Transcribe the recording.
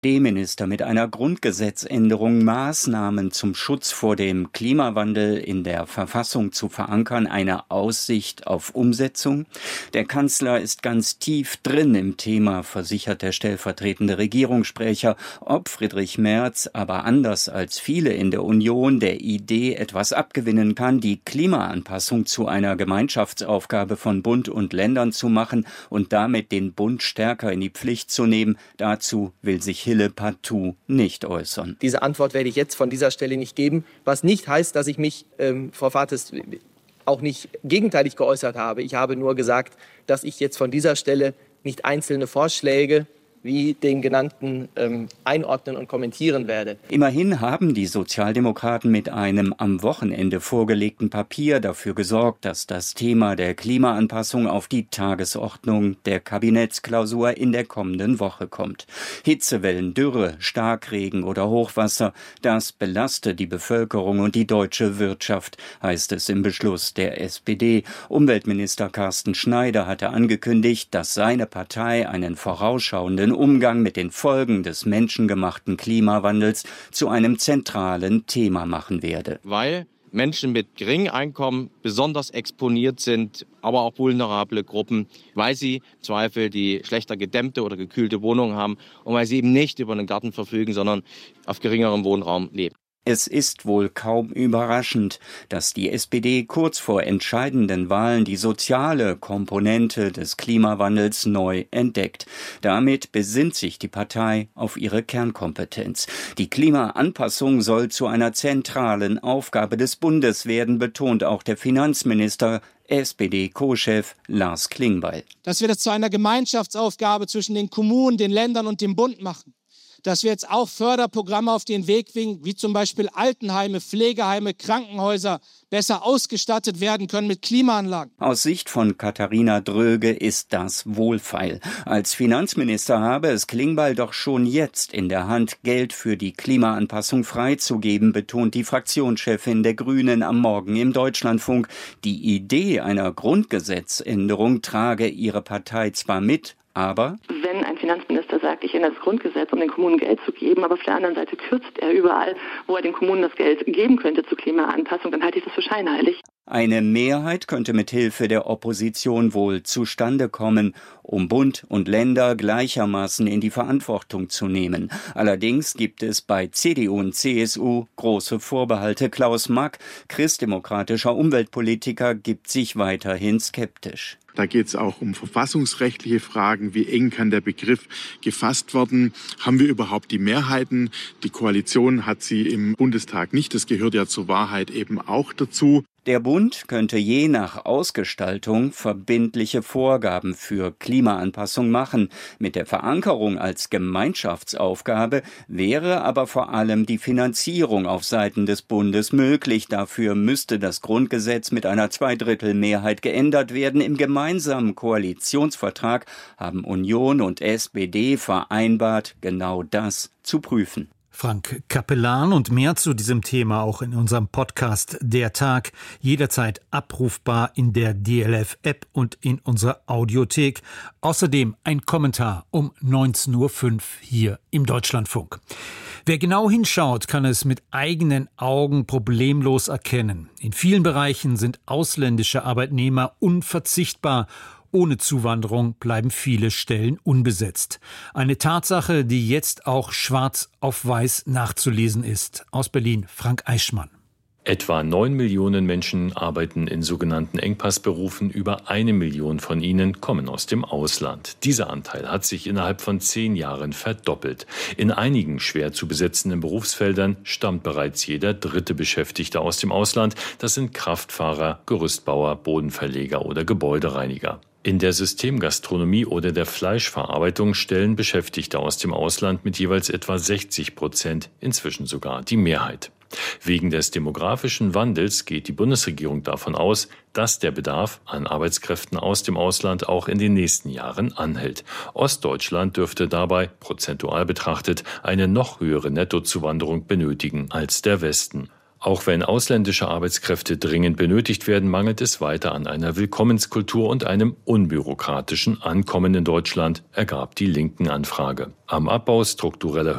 SPD-Minister mit einer Grundgesetzänderung Maßnahmen zum Schutz vor dem Klimawandel in der Verfassung zu verankern, eine Aussicht auf Umsetzung? Der Kanzler ist ganz tief drin im Thema, versichert der stellvertretende Regierungssprecher. Ob Friedrich Merz aber anders als viele in der Union der Idee etwas abgewinnen kann, die Klimaanpassung zu einer Gemeinschaftsaufgabe von Bund und Ländern zu machen und damit den Bund stärker in die Pflicht zu nehmen, dazu will sich Hille partout nicht äußern. Diese Antwort werde ich jetzt von dieser Stelle nicht geben, was nicht heißt, dass ich mich, Frau Vates, auch nicht gegenteilig geäußert habe. Ich habe nur gesagt, dass ich jetzt von dieser Stelle nicht einzelne Vorschläge wie den genannten einordnen und kommentieren werde. Immerhin haben die Sozialdemokraten mit einem am Wochenende vorgelegten Papier dafür gesorgt, dass das Thema der Klimaanpassung auf die Tagesordnung der Kabinettsklausur in der kommenden Woche kommt. Hitzewellen, Dürre, Starkregen oder Hochwasser, das belastet die Bevölkerung und die deutsche Wirtschaft, heißt es im Beschluss der SPD. Umweltminister Carsten Schneider hatte angekündigt, dass seine Partei einen vorausschauenden Umgang mit den Folgen des menschengemachten Klimawandels zu einem zentralen Thema machen werde. Weil Menschen mit geringem Einkommen besonders exponiert sind, aber auch vulnerable Gruppen, weil sie im Zweifel die schlechter gedämmte oder gekühlte Wohnung haben und weil sie eben nicht über einen Garten verfügen, sondern auf geringerem Wohnraum leben. Es ist wohl kaum überraschend, dass die SPD kurz vor entscheidenden Wahlen die soziale Komponente des Klimawandels neu entdeckt. Damit besinnt sich die Partei auf ihre Kernkompetenz. Die Klimaanpassung soll zu einer zentralen Aufgabe des Bundes werden, betont auch der Finanzminister, SPD-Co-Chef Lars Klingbeil. Dass wir das zu einer Gemeinschaftsaufgabe zwischen den Kommunen, den Ländern und dem Bund machen. Dass wir jetzt auch Förderprogramme auf den Weg bringen, wie zum Beispiel Altenheime, Pflegeheime, Krankenhäuser besser ausgestattet werden können mit Klimaanlagen. Aus Sicht von Katharina Dröge ist das wohlfeil. Als Finanzminister habe es Klingbeil doch schon jetzt in der Hand, Geld für die Klimaanpassung freizugeben, betont die Fraktionschefin der Grünen am Morgen im Deutschlandfunk. Die Idee einer Grundgesetzänderung trage ihre Partei zwar mit, aber wenn ein Finanzminister sagt, ich ändere das Grundgesetz, um den Kommunen Geld zu geben, aber auf der anderen Seite kürzt er überall, wo er den Kommunen das Geld geben könnte zur Klimaanpassung, dann halte ich das für scheinheilig. Eine Mehrheit könnte mit Hilfe der Opposition wohl zustande kommen, um Bund und Länder gleichermaßen in die Verantwortung zu nehmen. Allerdings gibt es bei CDU und CSU große Vorbehalte. Klaus Mack, christdemokratischer Umweltpolitiker, gibt sich weiterhin skeptisch. Da geht es auch um verfassungsrechtliche Fragen. Wie eng kann der Begriff gefasst werden? Haben wir überhaupt die Mehrheiten? Die Koalition hat sie im Bundestag nicht. Das gehört ja zur Wahrheit eben auch dazu. Der Bund könnte je nach Ausgestaltung verbindliche Vorgaben für Klimaanpassung machen. Mit der Verankerung als Gemeinschaftsaufgabe wäre aber vor allem die Finanzierung auf Seiten des Bundes möglich. Dafür müsste das Grundgesetz mit einer Zweidrittelmehrheit geändert werden. Im gemeinsamen Koalitionsvertrag haben Union und SPD vereinbart, genau das zu prüfen. Frank Capellan und mehr zu diesem Thema auch in unserem Podcast Der Tag, jederzeit abrufbar in der DLF-App und in unserer Audiothek. Außerdem ein Kommentar um 19.05 Uhr hier im Deutschlandfunk. Wer genau hinschaut, kann es mit eigenen Augen problemlos erkennen. In vielen Bereichen sind ausländische Arbeitnehmer unverzichtbar. Ohne Zuwanderung bleiben viele Stellen unbesetzt. Eine Tatsache, die jetzt auch schwarz auf weiß nachzulesen ist. Aus Berlin, Frank Eichmann. Etwa 9 Millionen Menschen arbeiten in sogenannten Engpassberufen. Über 1 Million von ihnen kommen aus dem Ausland. Dieser Anteil hat sich innerhalb von 10 Jahren verdoppelt. In einigen schwer zu besetzenden Berufsfeldern stammt bereits jeder dritte Beschäftigte aus dem Ausland. Das sind Kraftfahrer, Gerüstbauer, Bodenverleger oder Gebäudereiniger. In der Systemgastronomie oder der Fleischverarbeitung stellen Beschäftigte aus dem Ausland mit jeweils etwa 60%, inzwischen sogar die Mehrheit. Wegen des demografischen Wandels geht die Bundesregierung davon aus, dass der Bedarf an Arbeitskräften aus dem Ausland auch in den nächsten Jahren anhält. Ostdeutschland dürfte dabei, prozentual betrachtet, eine noch höhere Nettozuwanderung benötigen als der Westen. Auch wenn ausländische Arbeitskräfte dringend benötigt werden, mangelt es weiter an einer Willkommenskultur und einem unbürokratischen Ankommen in Deutschland, ergab die Linken-Anfrage. Am Abbau struktureller